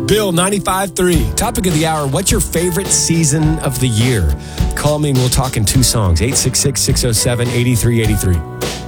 Bill, 95.3. Topic of the hour, what's your favorite season of the year? Call me and we'll talk in two songs. 866-607-8383.